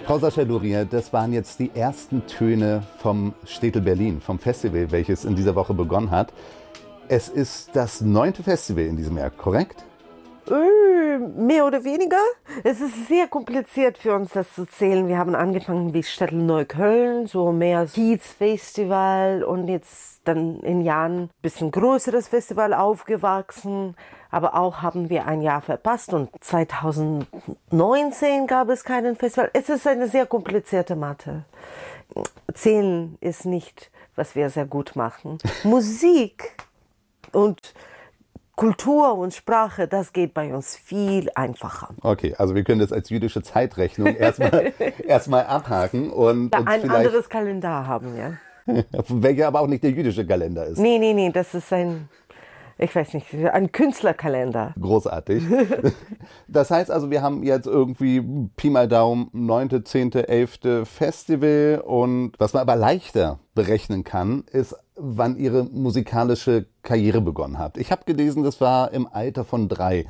Frau Sacha-Luria, das waren jetzt die ersten Töne vom Städtel Berlin, vom Festival, welches in dieser Woche begonnen hat. Es ist das 9. Festival in diesem Jahr, korrekt? Mehr oder weniger. Es ist sehr kompliziert für uns, das zu zählen. Wir haben angefangen wie Städtel Neukölln, so mehr Kiez-Festival und jetzt dann in Jahren ein bisschen größeres Festival aufgewachsen. Aber auch haben wir ein Jahr verpasst und 2019 gab es keinen Festival. Es ist eine sehr komplizierte Mathe. Zählen ist nicht, was wir sehr gut machen. Musik und Kultur und Sprache, das geht bei uns viel einfacher. Okay, also wir können das als jüdische Zeitrechnung erstmal abhaken und ein anderes Kalender haben, ja. Welcher aber auch nicht der jüdische Kalender ist. Nee, das ist ein Künstlerkalender. Großartig. Das heißt also, wir haben jetzt irgendwie Pi mal Daumen 9., 10., 11. Festival und was man aber leichter berechnen kann, ist, wann Ihre musikalische Karriere begonnen hat. Ich habe gelesen, das war im Alter von 3.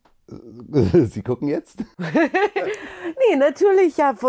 Sie gucken jetzt? Nee, natürlich ja.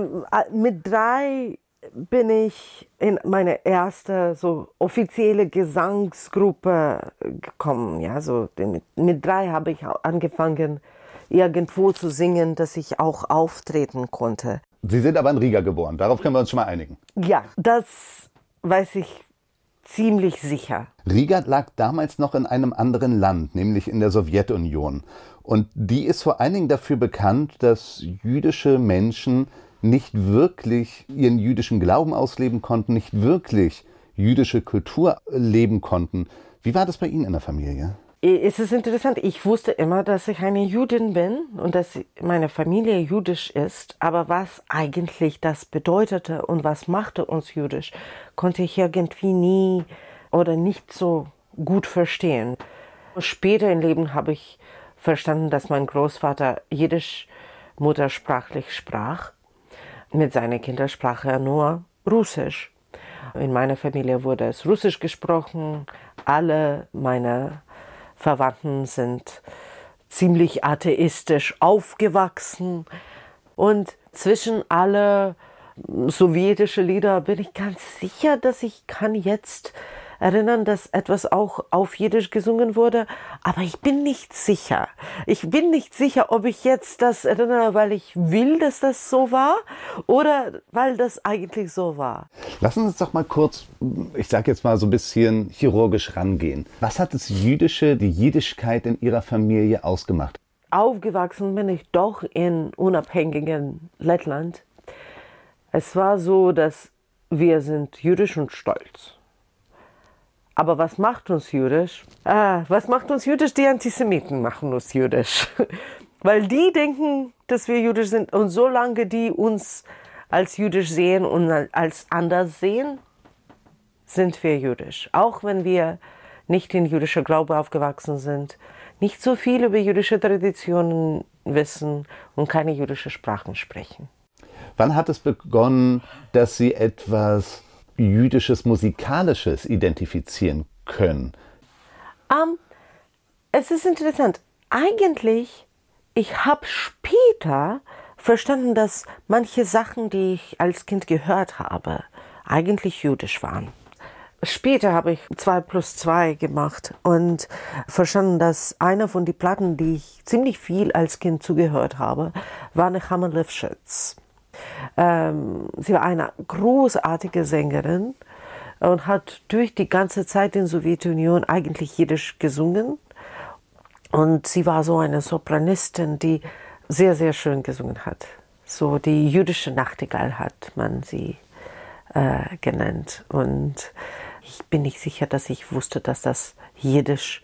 Mit 3 bin ich in meine erste so offizielle Gesangsgruppe gekommen. Ja, so mit 3 habe ich angefangen, irgendwo zu singen, dass ich auch auftreten konnte. Sie sind aber in Riga geboren. Darauf können wir uns schon mal einigen. Ja, das weiß ich ziemlich sicher. Riga lag damals noch in einem anderen Land, nämlich in der Sowjetunion. Und die ist vor allen Dingen dafür bekannt, dass jüdische Menschen nicht wirklich ihren jüdischen Glauben ausleben konnten, nicht wirklich jüdische Kultur leben konnten. Wie war das bei Ihnen in der Familie? Es ist interessant, ich wusste immer, dass ich eine Jüdin bin und dass meine Familie jüdisch ist, aber was eigentlich das bedeutete und was machte uns jüdisch, konnte ich irgendwie nie oder nicht so gut verstehen. Später im Leben habe ich verstanden, dass mein Großvater Jiddisch muttersprachlich sprach. Mit seiner Kindersprache nur Russisch. In meiner Familie wurde es Russisch gesprochen. Alle meine Verwandten sind ziemlich atheistisch aufgewachsen. Und zwischen alle sowjetische Lieder bin ich ganz sicher, dass ich kann jetzt erinnern, dass etwas auch auf Jiddisch gesungen wurde, aber ich bin nicht sicher. Ich bin nicht sicher, ob ich jetzt das erinnere, weil ich will, dass das so war oder weil das eigentlich so war. Lassen Sie uns doch mal kurz, ich sage jetzt mal so ein bisschen chirurgisch rangehen. Was hat das Jüdische, die Jiddischkeit in Ihrer Familie ausgemacht? Aufgewachsen bin ich doch in unabhängigen Lettland. Es war so, dass wir sind jüdisch und stolz. Aber was macht uns jüdisch? Was macht uns jüdisch? Die Antisemiten machen uns jüdisch. Weil die denken, dass wir jüdisch sind. Und solange die uns als jüdisch sehen und als anders sehen, sind wir jüdisch. Auch wenn wir nicht in jüdischer Glaube aufgewachsen sind, nicht so viel über jüdische Traditionen wissen und keine jüdische Sprachen sprechen. Wann hat es begonnen, dass Sie etwas Jüdisches, Musikalisches identifizieren können? Es ist interessant. Eigentlich, ich habe später verstanden, dass manche Sachen, die ich als Kind gehört habe, eigentlich jüdisch waren. Später habe ich 2+2 gemacht und verstanden, dass eine von den Platten, die ich ziemlich viel als Kind zugehört habe, war Nechama Lifshitz. Sie war eine großartige Sängerin und hat durch die ganze Zeit in der Sowjetunion eigentlich Jiddisch gesungen. Und sie war so eine Sopranistin, die sehr, sehr schön gesungen hat. So die jüdische Nachtigall hat man sie genannt. Und ich bin nicht sicher, dass ich wusste, dass das Jiddisch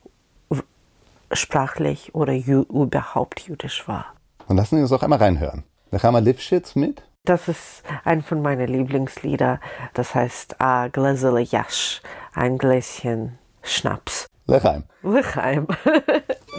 sprachlich oder überhaupt jüdisch war. Und lassen Sie uns auch einmal reinhören. Nechama Lifshitz mit? Das ist ein von meinen Lieblingslieder. Das heißt A Gläsele Jasch, ein Gläschen Schnaps. L'chaim. L'chaim.